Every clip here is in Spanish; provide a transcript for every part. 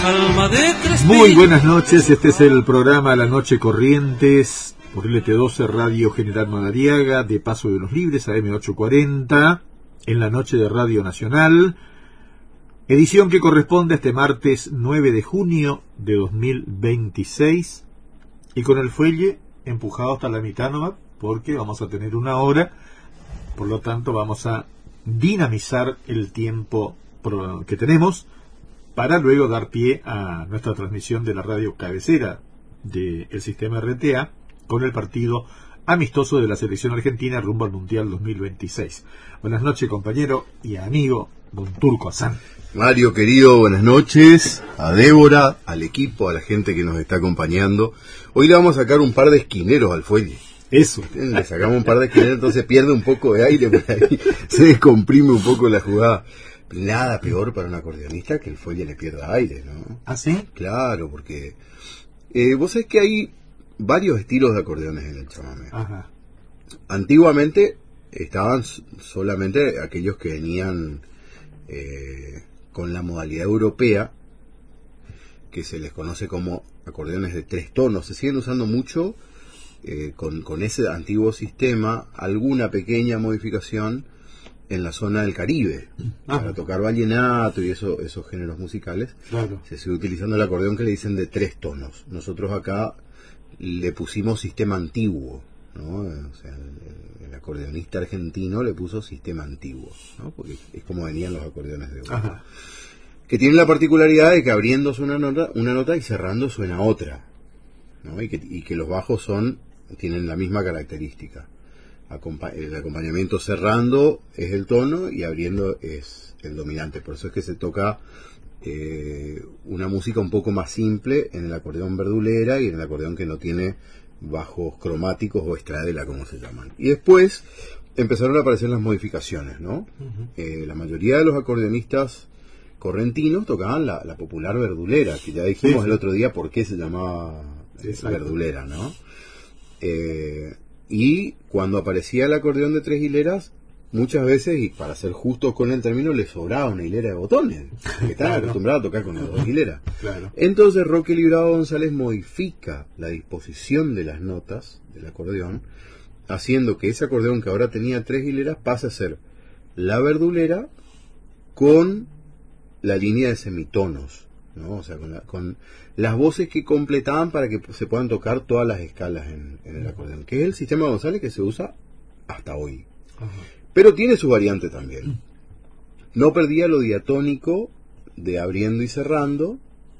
alma de Crespín. Muy buenas noches, este es el programa La Noche Corrientes por LT12 Radio General Madariaga, de Paso de los Libres, AM840, en la noche de Radio Nacional, edición que corresponde a este martes 9 de junio de 2026, y con el fuelle empujado hasta la mitad nomás, porque vamos a tener una hora, por lo tanto vamos a dinamizar el tiempo que tenemos, para luego dar pie a nuestra transmisión de la radio cabecera del sistema RTA con el partido amistoso de la selección argentina rumbo al Mundial 2026. Buenas noches, compañero y amigo Don Turco Azán. Mario, querido, buenas noches. A Débora, al equipo, a la gente que nos está acompañando. Hoy le vamos a sacar un par de esquineros al fuelle. Eso. Le sacamos un par de esquineros, entonces pierde un poco de aire por ahí. Se descomprime un poco la jugada. Nada peor para un acordeonista que el fuelle le pierda aire, ¿no? ¿Ah, sí? Claro, porque vos sabés que hay varios estilos de acordeones en el chamamé. Ajá. Antiguamente estaban solamente aquellos que venían con la modalidad europea, que se les conoce como acordeones de 3 tonos. Se siguen usando mucho con ese antiguo sistema, alguna pequeña modificación en la zona del Caribe, para tocar vallenato y esos géneros musicales. Claro. Se sigue utilizando el acordeón que le dicen de 3 tonos. Nosotros acá le pusimos sistema antiguo, ¿no? O sea, el acordeonista argentino le puso sistema antiguo, ¿no? Porque es como venían los acordeones de Europa. Ajá. Que tienen la particularidad de que abriendo suena una nota y cerrando suena otra, ¿no? Y que los bajos tienen la misma característica. El acompañamiento cerrando es el tono y abriendo es el dominante. Por eso es que se toca una música un poco más simple en el acordeón verdulera y en el acordeón que no tiene bajos cromáticos o estradela, como se llaman. Y después empezaron a aparecer las modificaciones, ¿no? Uh-huh. La mayoría de los acordeonistas correntinos tocaban la popular verdulera, que ya dijimos el otro día por qué se llamaba verdulera, ¿no? Y cuando aparecía el acordeón de 3 hileras, muchas veces, y para ser justos con el término, le sobraba una hilera de botones, que estaban acostumbrados a tocar con las 2 hileras. Claro. Entonces Roque Librado González modifica la disposición de las notas del acordeón, haciendo que ese acordeón que ahora tenía 3 hileras pase a ser la verdulera con la línea de semitonos, ¿no? O sea, con las voces que completaban para que se puedan tocar todas las escalas en el acordeón, que es el sistema González que se usa hasta hoy. Ajá. Pero tiene su variante también. No perdía lo diatónico de abriendo y cerrando,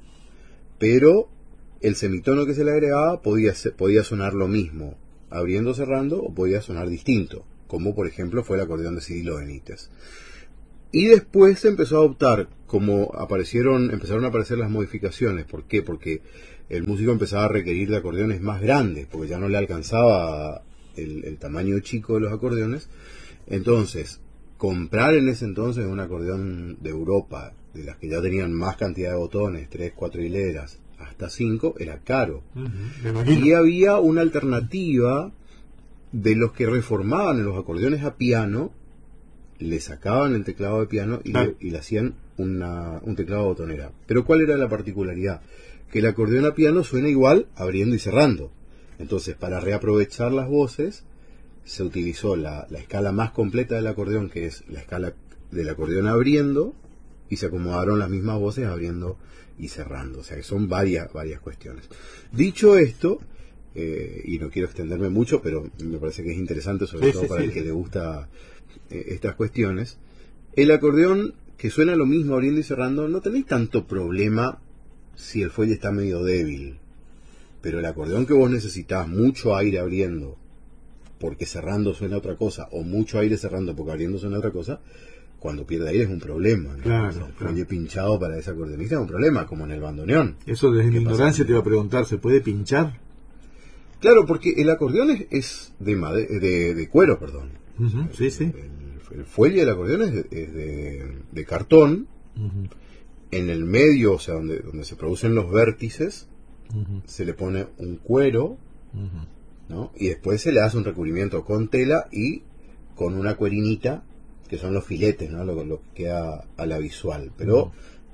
pero el semitono que se le agregaba podía sonar lo mismo, abriendo, cerrando, o podía sonar distinto, como por ejemplo fue el acordeón de Cirilo Benítez. Y después se empezó a adoptar, como empezaron a aparecer las modificaciones. ¿Por qué? Porque el músico empezaba a requerir de acordeones más grandes, porque ya no le alcanzaba el tamaño chico de los acordeones. Entonces, comprar en ese entonces un acordeón de Europa, de las que ya tenían más cantidad de botones, 3, 4 hileras, hasta 5, era caro. Uh-huh. Y había una alternativa de los que reformaban en los acordeones a piano, le sacaban el teclado de piano y le hacían un teclado de botonera. Pero ¿cuál era la particularidad? Que el acordeón a piano suena igual abriendo y cerrando. Entonces, para reaprovechar las voces, se utilizó la escala más completa del acordeón, que es la escala del acordeón abriendo, y se acomodaron las mismas voces abriendo y cerrando. O sea, que son varias cuestiones. Dicho esto, y no quiero extenderme mucho, pero me parece que es interesante, sobre todo para el que le gusta estas cuestiones. El acordeón que suena lo mismo abriendo y cerrando, no tenéis tanto problema si el fuelle está medio débil, pero el acordeón que vos necesitas mucho aire abriendo porque cerrando suena otra cosa, o mucho aire cerrando porque abriendo suena otra cosa, cuando pierde aire es un problema, ¿no? Claro, o sea, el claro. fuelle pinchado para ese acordeonista es un problema, como en el bandoneón. Eso desde mi ignorancia te iba a preguntar, ¿se puede pinchar? Claro, porque el acordeón es de cuero, perdón. Uh-huh, sí, sí. El fuelle del acordeón es de cartón. Uh-huh. En el medio, o sea, donde se producen los vértices, uh-huh, se le pone un cuero, uh-huh, ¿no? Y después se le hace un recubrimiento con tela y con una cuerinita, que son los filetes, ¿no? Lo que queda a la visual. Pero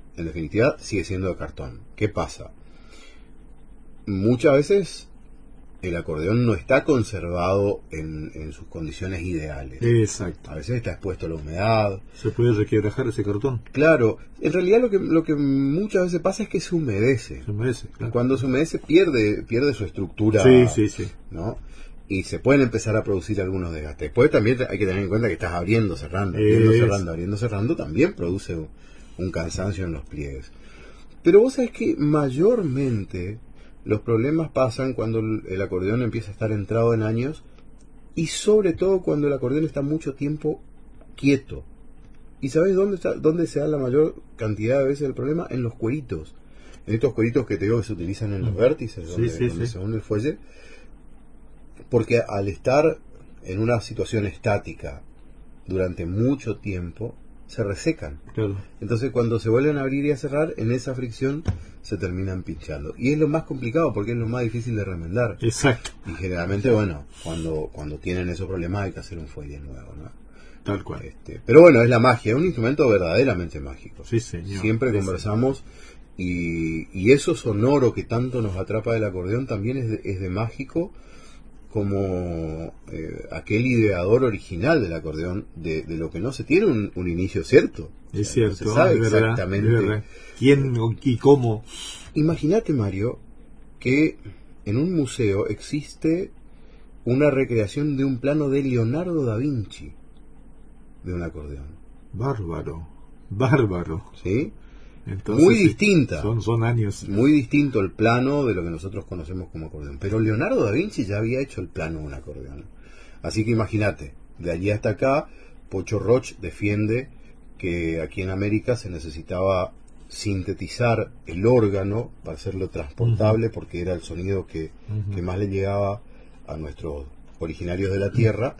en definitiva sigue siendo de cartón. ¿Qué pasa? Muchas veces el acordeón no está conservado en sus condiciones ideales. Exacto. A veces está expuesto a la humedad. ¿Se puede requebrajar ese cartón? Claro, en realidad lo que muchas veces pasa es que se humedece. Se humedece, claro. Cuando se humedece pierde su estructura, Sí. ¿no? Y se pueden empezar a producir algunos desgastes. Después también hay que tener en cuenta que estás abriendo, cerrando, abriendo, cerrando, también produce un cansancio en los pliegues. Pero vos sabés que mayormente los problemas pasan cuando el acordeón empieza a estar entrado en años, y sobre todo cuando el acordeón está mucho tiempo quieto. ¿Y sabés dónde se da la mayor cantidad de veces el problema? En los cueritos. En estos cueritos que te digo que se utilizan en los vértices, donde se une el fuelle. Porque al estar en una situación estática durante mucho tiempo, se resecan. Claro. Entonces cuando se vuelven a abrir y a cerrar, en esa fricción se terminan pinchando. Y es lo más complicado porque es lo más difícil de remendar. Exacto. Y generalmente, bueno, cuando tienen esos problemas hay que hacer un fuelle nuevo, ¿no? Tal cual. Pero bueno, es la magia, es un instrumento verdaderamente mágico. Sí, señor. Siempre conversamos y eso sonoro que tanto nos atrapa del acordeón también es de mágico, como aquel ideador original del acordeón, de lo que no se tiene un inicio cierto. Es cierto, no se sabe es verdad, exactamente es verdad. ¿Quién y cómo? Imagínate, Mario, que en un museo existe una recreación de un plano de Leonardo da Vinci de un acordeón. Bárbaro. ¿Sí? Entonces, muy distinta. Son años. Muy distinto el plano de lo que nosotros conocemos como acordeón. Pero Leonardo da Vinci ya había hecho el plano de un acordeón. Así que imagínate, de allí hasta acá, Pocho Roch defiende que aquí en América se necesitaba sintetizar el órgano para hacerlo transportable, porque era el sonido que más le llegaba a nuestros originarios de la tierra,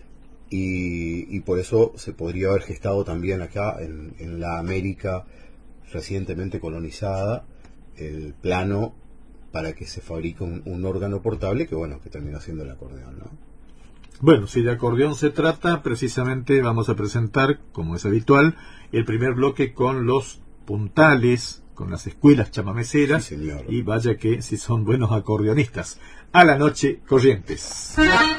y por eso se podría haber gestado también acá en la América recientemente colonizada el plano para que se fabrique un órgano portable que terminó siendo el acordeón, ¿no? Bueno, si de acordeón se trata, precisamente vamos a presentar, como es habitual, el primer bloque con los puntales, con las escuelas chamameceras, Sí, señor. y vaya que si son buenos acordeonistas. A la noche, Corrientes.